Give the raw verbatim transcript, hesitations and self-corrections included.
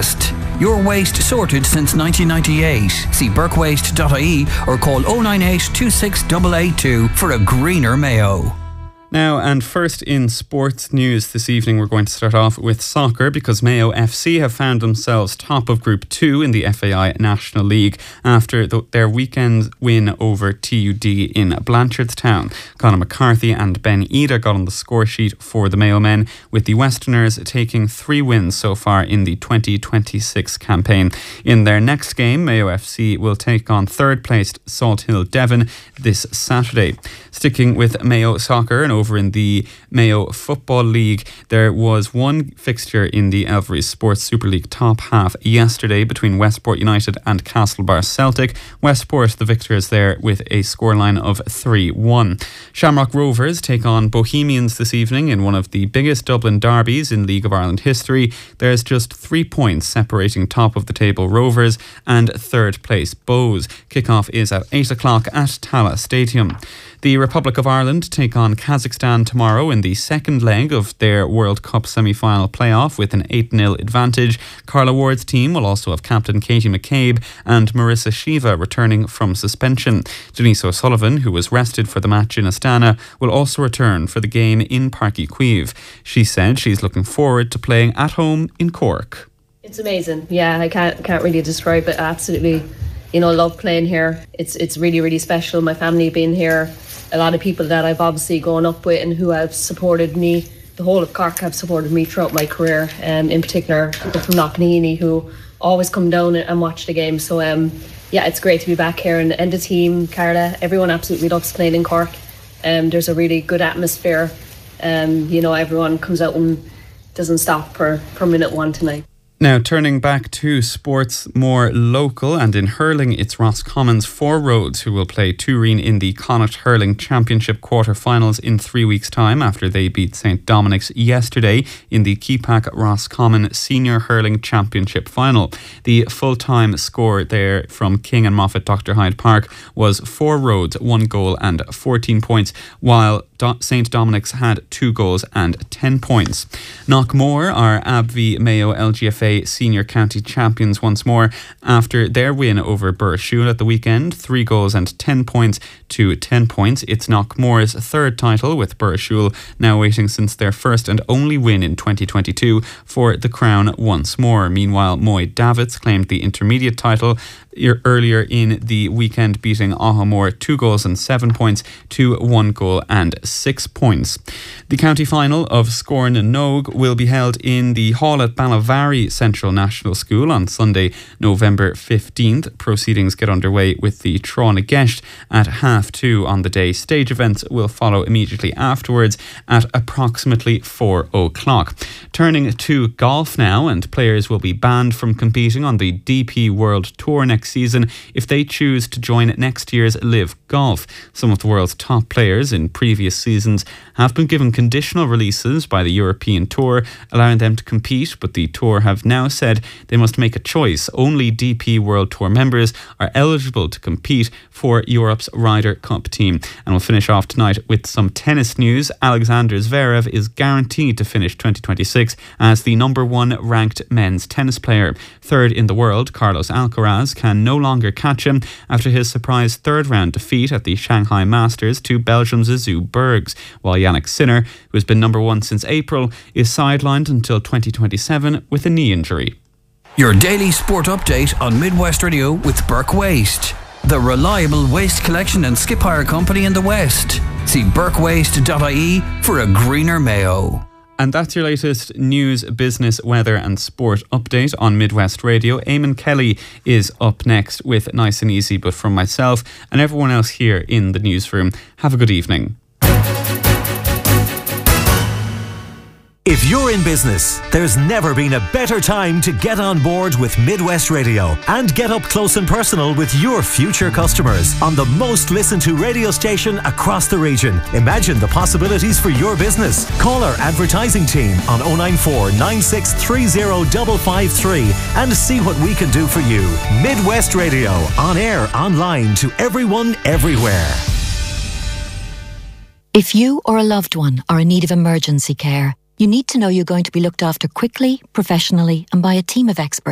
West. Your waste sorted since nineteen ninety-eight. See burke waste dot I E or call oh nine eight, two six eight eight two for a greener Mayo. Now, and first in sports news this evening, we're going to start off with soccer because Mayo F C have found themselves top of Group two in the F A I National League after the, their weekend win over T U D in Blanchardstown. Conor McCarthy and Ben Ida got on the score sheet for the Mayo men, with the Westerners taking three wins so far in the twenty twenty-six campaign. In their next game, Mayo F C will take on third-placed Salthill Devon this Saturday. Sticking with Mayo soccer and over in the Mayo Football League, there was one fixture in the Elvery Sports Super League top half yesterday between Westport United and Castlebar Celtic. Westport the victors there with a scoreline of three one. Shamrock Rovers take on Bohemians this evening in one of the biggest Dublin derbies in League of Ireland history. There's just three points separating top of the table Rovers and third place Bows. Kickoff is at eight o'clock at Tala Stadium. The Republic of Ireland take on Kazakhstan tomorrow in the second leg of their World Cup semi-final playoff with an eight nil advantage. Carla Ward's team will also have captain Katie McCabe and Marissa Shiva returning from suspension. Denise O'Sullivan, who was rested for the match in Astana, will also return for the game in Páirc Uí Chaoimh. She said she's looking forward to playing at home in Cork. It's amazing. Yeah, I can't can't really describe it. I absolutely, you know, love playing here. It's it's really, really special. My family being here. A lot of people that I've obviously grown up with and who have supported me, the whole of Cork have supported me throughout my career, and um, in particular people from Knocknaheeny who always come down and watch the game. So um, yeah, it's great to be back here, and, and the team, Carla, everyone absolutely loves playing in Cork. Um, there's a really good atmosphere. Um, you know, everyone comes out and doesn't stop for, for minute one tonight. Now, turning back to sports more local, and in hurling, it's Roscommon's Four Roads who will play Turin in the Connacht Hurling Championship quarter-finals in three weeks' time after they beat Saint Dominic's yesterday in the Keepack Roscommon Senior Hurling Championship final. The full-time score there from King and Moffat Doctor Hyde Park was Four Roads, one goal and fourteen points, while Saint Dominic's had two goals and ten points. Knockmore are Abvie Mayo L G F A senior county champions once more after their win over Burrishoole at the weekend, three goals and ten points to ten points. It's Knockmore's third title, with Burrishoole now waiting since their first and only win in twenty twenty-two for the crown once more. Meanwhile, Moy Davitz claimed the intermediate title earlier in the weekend, beating Ahamore two goals and seven points to one goal and six points. The county final of Scorn and Nogue will be held in the hall at Ballavary Central National School on Sunday, November fifteenth. Proceedings get underway with the Trána Gceist at half two on the day. Stage events will follow immediately afterwards at approximately four o'clock. Turning to golf now, and players will be banned from competing on the D P World Tour next season if they choose to join next year's Live Golf. Some of the world's top players in previous seasons have been given conditional releases by the European Tour, allowing them to compete, but the Tour have now said they must make a choice. Only D P World Tour members are eligible to compete for Europe's Ryder Cup team. And we'll finish off tonight with some tennis news. Alexander Zverev is guaranteed to finish twenty twenty-six as the number one ranked men's tennis player. Third in the world, Carlos Alcaraz can no longer catch him after his surprise third round defeat at the Shanghai Masters to Belgium's Zizou Bergs, while Yannick Sinner, who has been number one since April, is sidelined until twenty twenty-seven with a knee injury. Your daily sport update on Midwest Radio with Burke Waste, the reliable waste collection and skip hire company in the West. See burke waste dot I E for a greener Mayo. And that's your latest news, business, weather and sport update on Midwest Radio. Eamon Kelly is up next with Nice and Easy, but from myself and everyone else here in the newsroom, have a good evening. If you're in business, there's never been a better time to get on board with Midwest Radio and get up close and personal with your future customers on the most listened to radio station across the region. Imagine the possibilities for your business. Call our advertising team on oh nine four, nine six three oh, five five three and see what we can do for you. Midwest Radio, on air, online, to everyone, everywhere. If you or a loved one are in need of emergency care, you need to know you're going to be looked after quickly, professionally, and by a team of experts.